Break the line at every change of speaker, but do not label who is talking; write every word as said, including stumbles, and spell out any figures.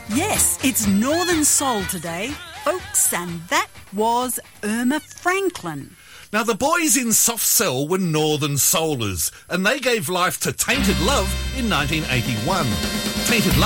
Yes, it's Northern Soul today, folks, and that was Irma Franklin.
Now, the boys in Soft Cell were Northern Soulers, and they gave life to Tainted Love in nineteen eighty-one. Tainted Love